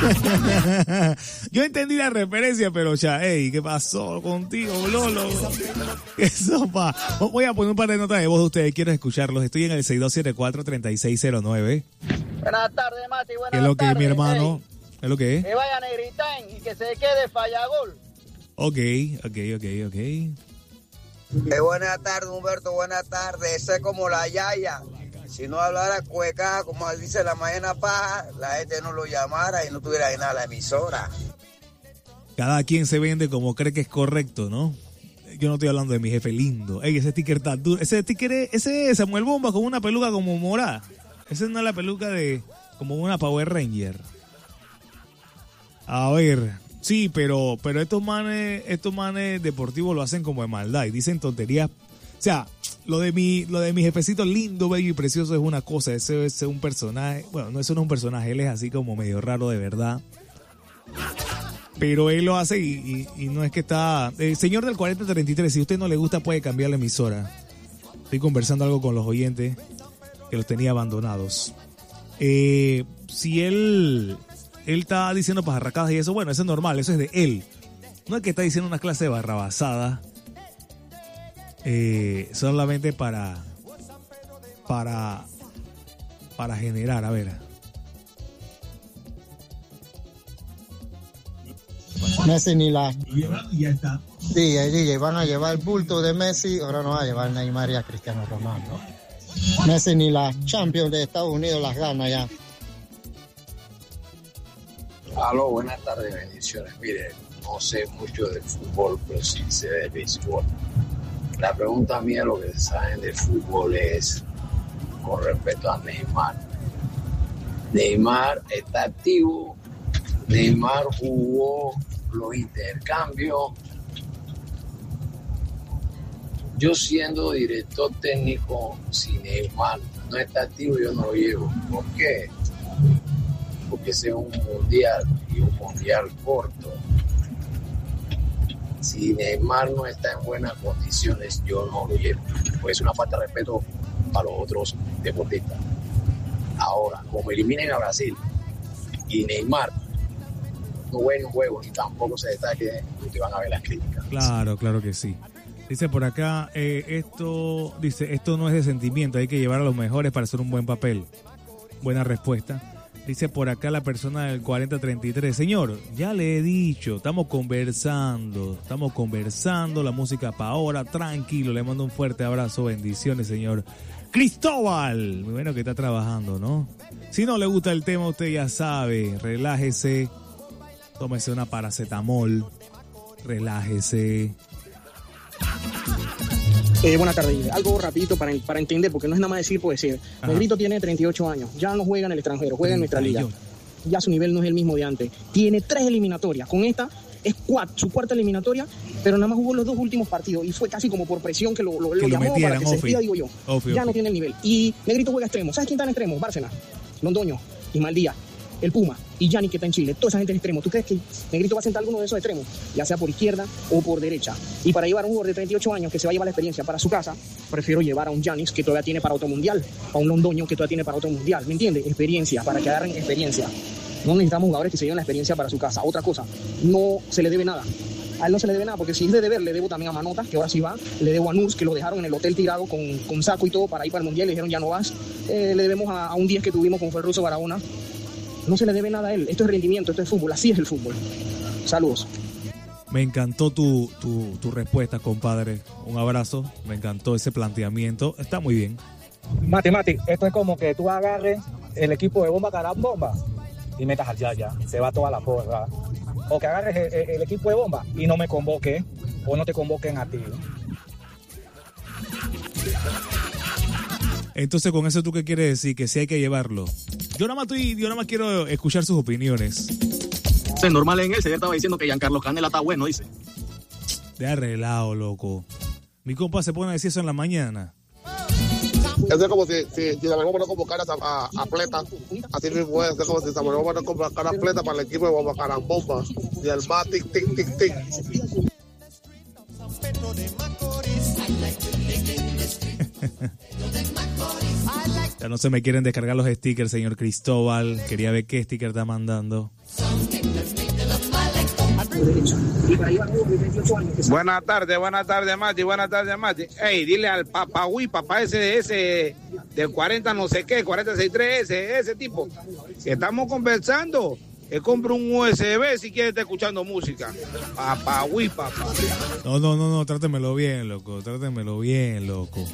Yo entendí la referencia, pero ya, hey, ¿qué pasó contigo, Lolo? ¿Qué sopa? Voy a poner un par de notas de voz de ustedes, quiero escucharlos. Estoy en el 6274-3609. Buenas tardes, Mati, buenas tardes. ¿Qué es lo que es, mi hermano? ¿Qué es lo que es? Que vayan a gritar y que se quede fallagol. Ok. Buenas tardes, Humberto, buenas tardes. Eso es como la yaya. Si no hablara cueca, como dice la mañana paja, la gente no lo llamara y no tuviera nada la emisora. Cada quien se vende como cree que es correcto, ¿no? Yo no estoy hablando de mi jefe lindo. Ey, ese sticker está duro. Ese sticker es Samuel Bomba con una peluca como morada. Esa no es la peluca de como una Power Ranger. A ver, sí, pero estos manes deportivos lo hacen como de maldad y dicen tonterías. O sea, lo de mi jefecito lindo, bello y precioso es una cosa. Ese es un personaje. Bueno, no, eso no es un personaje. Él es así como medio raro de verdad. Pero él lo hace y no es que está... señor del 4033, si a usted no le gusta puede cambiar la emisora. Estoy conversando algo con los oyentes que los tenía abandonados. Si él está diciendo pajarracadas y eso, bueno, eso es normal, eso es de él. No es que está diciendo una clase de barrabasada solamente para generar, a ver. Messi ni la... Ya está. Sí, DJ, van a llevar el bulto de Messi, ahora no va a llevar Neymar y a Cristiano Ronaldo. Messi ni la Champions de Estados Unidos las gana ya. Aló, buenas tardes, bendiciones. Mire, no sé mucho del fútbol, pero sí sé del béisbol. La pregunta mía, lo que saben del fútbol es con respecto a Neymar. Neymar está activo, Neymar jugó los intercambios. Yo siendo director técnico, si Neymar no está activo, yo no lo llevo. ¿Por qué? Porque ese es un mundial y un mundial corto. Si Neymar no está en buenas condiciones, yo no lo llevo. Pues es una falta de respeto para los otros deportistas. Ahora, como eliminen a Brasil y Neymar no juegue un juego ni tampoco se destaque, ustedes van a ver las críticas. Claro que sí. Dice por acá, esto no es de sentimiento, hay que llevar a los mejores para hacer un buen papel. Buena respuesta. Dice por acá la persona del 4033, señor, ya le he dicho, estamos conversando, la música para ahora, tranquilo, le mando un fuerte abrazo, bendiciones, señor Cristóbal. Muy bueno que está trabajando, ¿no? Si no le gusta el tema, usted ya sabe, relájese, tómese una paracetamol, relájese. Buenas tardes. Algo rapidito para entender, porque no es nada más decir por decir. Negrito tiene 38 años, ya no juega en el extranjero, juega en nuestra liga. Ya su nivel no es el mismo de antes. Tiene 3 eliminatorias. Con esta es su cuarta eliminatoria, pero nada más jugó los 2 últimos partidos y fue casi como por presión que lo llamó para que se despida, digo yo. Ya no tiene el nivel. Y Negrito juega extremo. ¿Sabes quién está en extremo? Bárcena, Londoño, Ismael Díaz, el Puma y Yanni que está en Chile. Toda esa gente es extremo. ¿Tú crees que Negrito va a sentar alguno de esos extremos? Ya sea por izquierda o por derecha. Y para llevar a un jugador de 38 años que se va a llevar la experiencia para su casa, prefiero llevar a un Yannis que todavía tiene para otro mundial, a un Londoño que todavía tiene para otro mundial. ¿Me entiendes? Experiencia, para que agarren experiencia. No necesitamos jugadores que se lleven la experiencia para su casa. Otra cosa, no se le debe nada. A él no se le debe nada, porque si es de deber, le debo también a Manota, que ahora sí va. Le debo a Nurs, que lo dejaron en el hotel tirado con saco y todo para ir para el mundial. Le dijeron, ya no vas. Le debemos a un 10 que tuvimos con Ferruso Barahona. No se le debe nada a él. Esto es rendimiento, esto es fútbol. Así es el fútbol. Saludos. Me encantó tu respuesta, compadre. Un abrazo. Me encantó ese planteamiento. Está muy bien. Mati, esto es como que tú agarres el equipo de Bomba Carambomba y metas al Yaya. Se va toda la porra. O que agarres el equipo de Bomba y no me convoque o no te convoquen a ti. Entonces, ¿con eso tú qué quieres decir? Que sí hay que llevarlo. Yo nada más quiero escuchar sus opiniones. Es normal en él, se estaba diciendo que Giancarlo Canela está bueno, dice. De arreglado, loco. Mi compa se pone a decir eso en la mañana. Eso es como si Samuel Bomba no convocara a Pleta. Así mismo es como si Samuel Bomba no convocara a Pleta para el equipo de Bomba Carambomba. Y el más tic, tic, tic, tic. Ya no se me quieren descargar los stickers, señor Cristóbal. Quería ver qué sticker está mandando. Buenas tardes, Mati, buenas tardes, Mati. Ey, dile al papá ese del 40 no sé qué, 4063, ese tipo, que estamos conversando, que compre un USB si quiere estar escuchando música. Papá. No, trátemelo bien, loco. Trátemelo bien,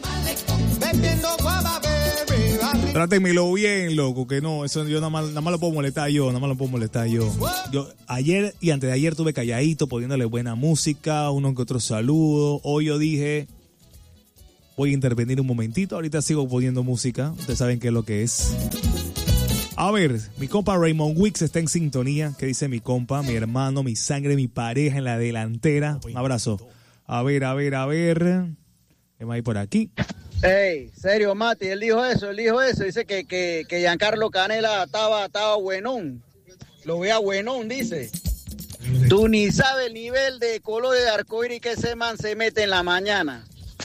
loco, que no, eso yo nada más lo puedo molestar yo. Yo ayer y antes de ayer tuve calladito, poniéndole buena música, uno que otro saludo. Hoy yo dije, voy a intervenir un momentito, ahorita sigo poniendo música, ustedes saben qué es lo que es. A ver, mi compa Raymond Wicks está en sintonía. ¿Qué dice mi compa, mi hermano, mi sangre, mi pareja en la delantera? Un abrazo. A ver. ¿Qué más hay por aquí? Ey, serio, Mati, él dijo eso. Dice que Giancarlo Canela estaba buenón. Lo vea buenón, dice. Tú ni sabes el nivel de color de arcoíris que ese man se mete en la mañana.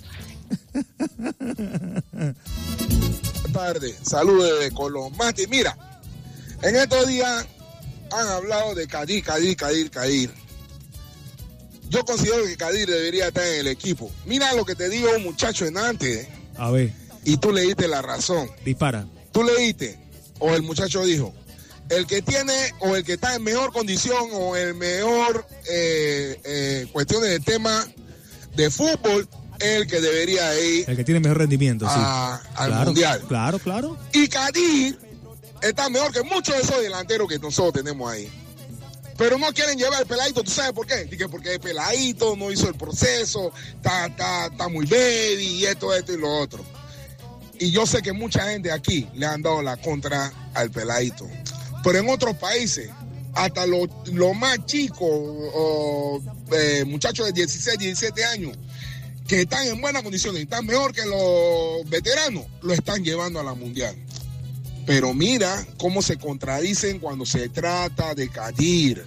Tarde, saludos de Colón. Mati, mira, en estos días han hablado de Kadir. Yo considero que Kadir debería estar en el equipo. Mira lo que te digo un muchacho en antes. A ver. Y tú le diste la razón. Dispara. Tú le diste, o el muchacho dijo, el que tiene, o el que está en mejor condición, o el mejor cuestiones de tema de fútbol, el que debería ir. El que tiene mejor rendimiento, sí. Al mundial. Claro. Y Kadir está mejor que muchos de esos delanteros que nosotros tenemos ahí. Pero no quieren llevar el peladito, ¿tú sabes por qué? Dije, porque el peladito no hizo el proceso, está muy baby, y esto y lo otro. Y yo sé que mucha gente aquí le han dado la contra al peladito. Pero en otros países, hasta los más chicos, muchachos de 16, 17 años, que están en buenas condiciones y están mejor que los veteranos, lo están llevando a la mundial. Pero mira cómo se contradicen cuando se trata de Kadir.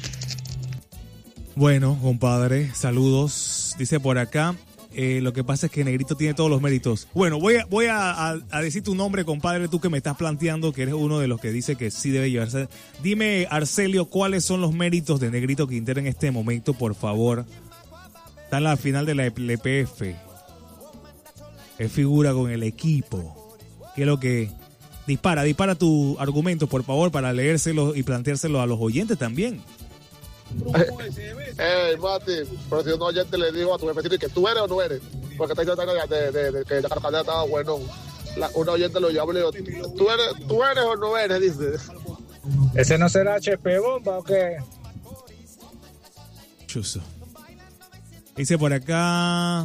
Bueno, compadre, saludos. Dice por acá, lo que pasa es que Negrito tiene todos los méritos. Bueno, voy a decir tu nombre, compadre, tú que me estás planteando que eres uno de los que dice que sí debe llevarse. Dime, Arcelio, ¿cuáles son los méritos de Negrito Quintero en este momento, por favor? Está en la final de la LPF. Es figura con el equipo. ¿Qué es lo que...? Dispara tu argumento, por favor, para leérselo y planteárselo a los oyentes también. Mati, pero si un oyente le dijo a tu jefe que tú eres o no eres, porque está diciendo de que la carcada estaba bueno. Un oyente lo llamó y le dijo, ¿tú eres o no eres? Dice. ¿Ese no será HP Bomba o qué? Chuso. Dice por acá...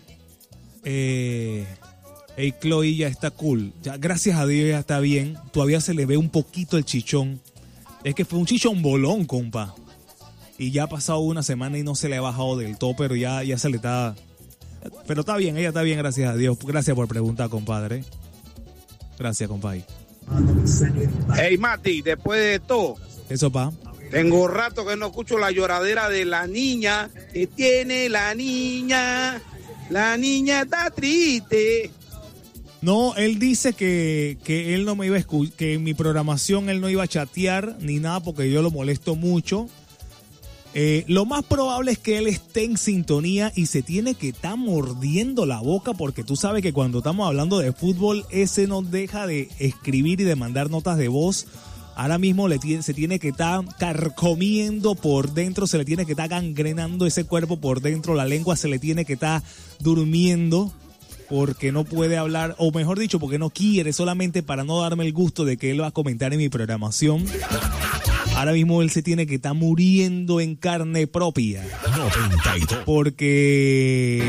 Chloe ya está cool. Ya, gracias a Dios ya está bien. Todavía se le ve un poquito el chichón. Es que fue un chichón bolón, compa. Y ya ha pasado una semana y no se le ha bajado del todo, pero ya se le está... Pero está bien, ella está bien, gracias a Dios. Gracias por preguntar, compadre. Gracias, compadre. Hey, Mati, después de todo... Eso, pa. Tengo rato que no escucho la lloradera de la niña que tiene la niña. La niña está triste. No, él dice que él no me iba a escuchar, que en mi programación él no iba a chatear ni nada porque yo lo molesto mucho. Lo más probable es que él esté en sintonía y se tiene que estar mordiendo la boca porque tú sabes que cuando estamos hablando de fútbol, ese no deja de escribir y de mandar notas de voz. Ahora mismo se tiene que estar carcomiendo por dentro, se le tiene que estar gangrenando ese cuerpo por dentro, la lengua se le tiene que estar durmiendo. Porque no puede hablar, o mejor dicho, porque no quiere, solamente para no darme el gusto de que él va a comentar en mi programación. Ahora mismo él se tiene que estar muriendo en carne propia. 92. Porque...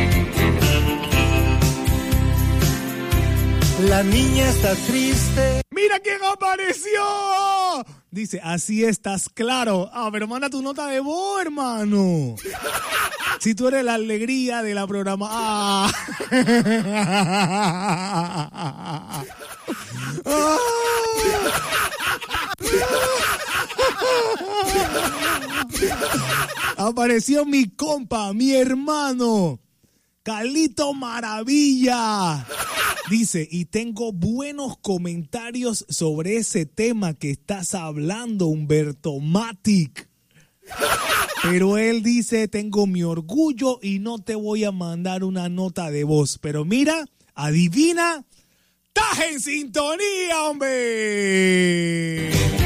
La niña está triste. ¡Mira quién apareció! Dice, así estás claro. Pero manda tu nota de voz, hermano. Si tú eres la alegría de la programa. Apareció mi compa, mi hermano, Carlito Maravilla. Dice, y tengo buenos comentarios sobre ese tema que estás hablando, Humberto Matic. Pero él dice, tengo mi orgullo y no te voy a mandar una nota de voz. Pero mira, adivina, ¡estás en sintonía, hombre!